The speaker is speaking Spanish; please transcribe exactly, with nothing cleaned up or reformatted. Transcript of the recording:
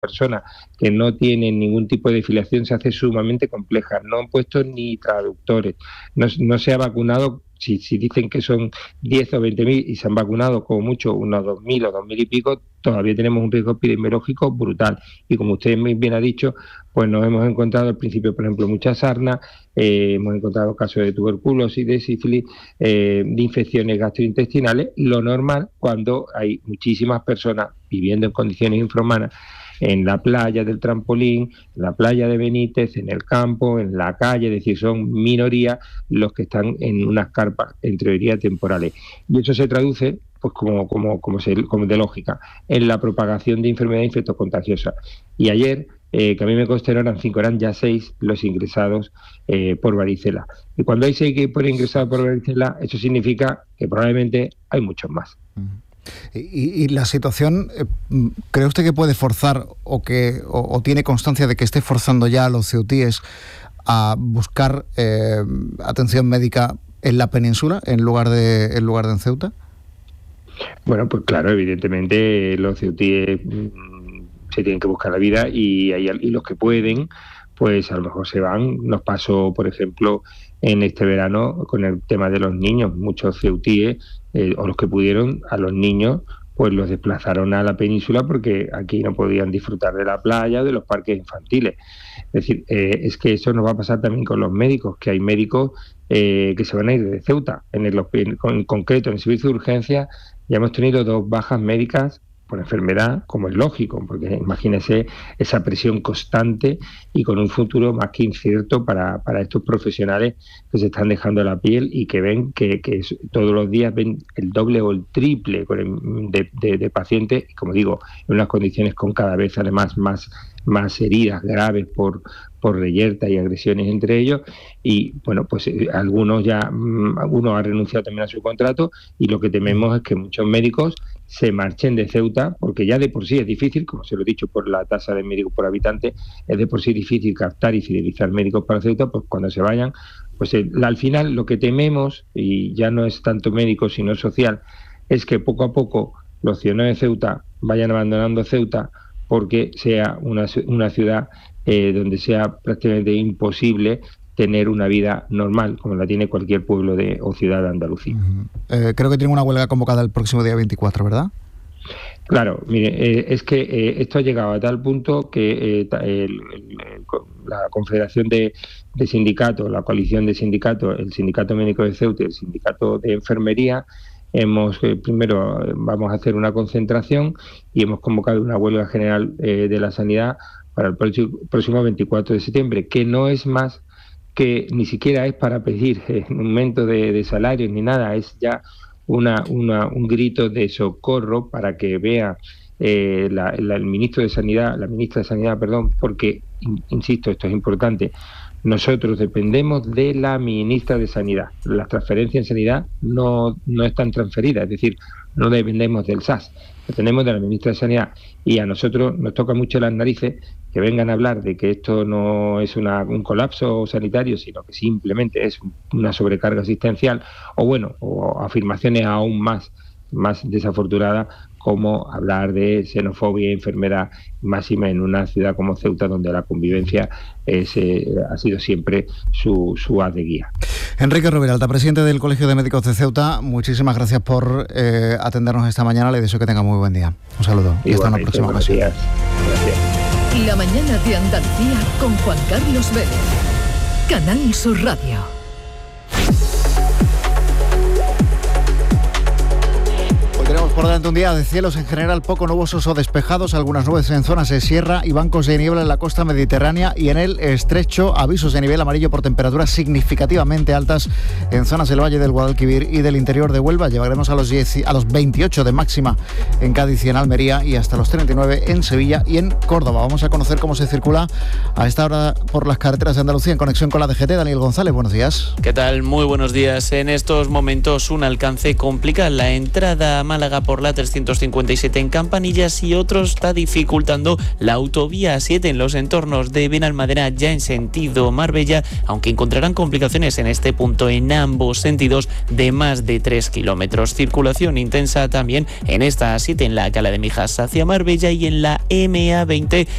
personas que no tienen ningún tipo de filiación se hace sumamente compleja. No han puesto ni traductores, no, no se ha vacunado. Si, si dicen que son diez o veinte mil y se han vacunado como mucho unos dos mil o dos mil y pico, todavía tenemos un riesgo epidemiológico brutal. Y como usted muy bien ha dicho, pues nos hemos encontrado al principio, por ejemplo, mucha sarna, eh, hemos encontrado casos de tuberculosis, de sífilis, eh, de infecciones gastrointestinales, lo normal cuando hay muchísimas personas viviendo en condiciones infrahumanas, en la playa del Trampolín, en la playa de Benítez, en el campo, en la calle, es decir, son minorías los que están en unas carpas, en teoría, temporales. Y eso se traduce, pues como, como, como, se, como de lógica, en la propagación de enfermedades infectocontagiosas. Y ayer, eh, que a mí me consta eran cinco, eran ya seis los ingresados eh, por varicela. Y cuando hay seis que por ingresados por varicela, eso significa que probablemente hay muchos más. Uh-huh. Y, y la situación, eh, ¿cree usted que puede forzar o que o, o tiene constancia de que esté forzando ya a los ceutíes a buscar eh, atención médica en la península en lugar de en lugar de en Ceuta? Bueno, pues claro, evidentemente los ceutíes mmm, se tienen que buscar la vida y, hay, y los que pueden, pues a lo mejor se van. Nos pasó, por ejemplo, en este verano con el tema de los niños, muchos ceutíes Eh, o los que pudieron, a los niños pues los desplazaron a la península porque aquí no podían disfrutar de la playa o de los parques infantiles. Es decir, eh, es que eso nos va a pasar también con los médicos, que hay médicos eh, que se van a ir de Ceuta. En, el, en, en concreto, en el servicio de urgencia ya hemos tenido dos bajas médicas por enfermedad, como es lógico, porque imagínese esa presión constante y con un futuro más que incierto para, para estos profesionales que se están dejando la piel y que ven que, que todos los días ven el doble o el triple de, de, de pacientes, y como digo, en unas condiciones con cada vez además más, más heridas graves por, por reyerta y agresiones entre ellos, y bueno, pues eh, algunos ya, mmm, algunos han renunciado también a su contrato, y lo que tememos es que muchos médicos se marchen de Ceuta, porque ya de por sí es difícil, como se lo he dicho, por la tasa de médicos por habitante, es de por sí difícil captar y fidelizar médicos para Ceuta, pues cuando se vayan, pues eh, al final lo que tememos, y ya no es tanto médico sino social, es que poco a poco los ciudadanos de Ceuta vayan abandonando Ceuta porque sea una, una ciudad eh, donde sea prácticamente imposible tener una vida normal, como la tiene cualquier pueblo de, o ciudad de Andalucía. Uh-huh. Eh, creo que tiene una huelga convocada el próximo día veinticuatro, ¿verdad? Claro, mire, eh, es que eh, esto ha llegado a tal punto que eh, el, el, la Confederación de, de Sindicatos, la coalición de sindicatos, el Sindicato Médico de Ceuta y el Sindicato de Enfermería, hemos eh, primero vamos a hacer una concentración y hemos convocado una huelga general eh, de la sanidad para el próximo, próximo veinticuatro de septiembre, que no es más que ni siquiera es para pedir eh, un aumento de, de salarios ni nada, es ya una, una un grito de socorro para que vea eh, la, la, el ministro de Sanidad, la ministra de Sanidad, perdón, porque, in, insisto, esto es importante, nosotros dependemos de la ministra de Sanidad. Las transferencias en sanidad no, no están transferidas, es decir, no dependemos del S A S, dependemos de la ministra de Sanidad, y a nosotros nos toca mucho las narices que vengan a hablar de que esto no es una, un colapso sanitario, sino que simplemente es una sobrecarga asistencial, o bueno, o afirmaciones aún más, más desafortunadas, como hablar de xenofobia y enfermedad máxima en una ciudad como Ceuta, donde la convivencia es, eh, ha sido siempre su, su haz de guía. Enrique Roviralta, presidente del Colegio de Médicos de Ceuta, muchísimas gracias por eh, atendernos esta mañana. Le deseo que tenga muy buen día. Un saludo. Y hasta una próxima ocasión. Gracias. La mañana de Andalucía con Juan Carlos Vélez. Canal Sur Radio. Tenemos por delante un día de cielos en general poco nubosos o despejados, algunas nubes en zonas de sierra y bancos de niebla en la costa mediterránea y en el estrecho, avisos de nivel amarillo por temperaturas significativamente altas en zonas del Valle del Guadalquivir y del interior de Huelva. Llegaremos a los, diez, a los veintiocho de máxima en Cádiz y en Almería y hasta los treinta y nueve en Sevilla y en Córdoba. Vamos a conocer cómo se circula a esta hora por las carreteras de Andalucía en conexión con la D G T. Daniel González, buenos días. ¿Qué tal? Muy buenos días. En estos momentos un alcance complica la entrada a Málaga larga por la trescientos cincuenta y siete en Campanillas y otro está dificultando la autovía siete en los entornos de Benalmádena ya en sentido Marbella, aunque encontrarán complicaciones en este punto en ambos sentidos de más de tres kilómetros. Circulación intensa también en esta A siete en la Cala de Mijas hacia Marbella y en la M A veinte